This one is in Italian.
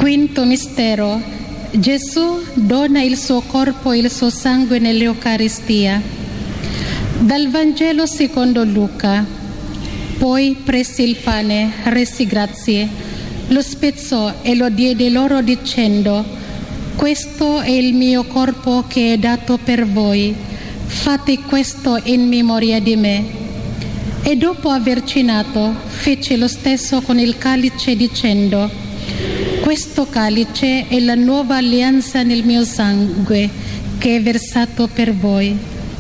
Quinto mistero. Gesù dona il suo corpo e il suo sangue nell'Eucaristia. Dal Vangelo secondo Luca. Poi prese il pane, rese grazie, lo spezzò e lo diede loro dicendo: questo è il mio corpo che è dato per voi, fate questo in memoria di me. E dopo aver cenato fece lo stesso con il calice dicendo: questo calice è la nuova alleanza nel mio sangue che è versato per voi.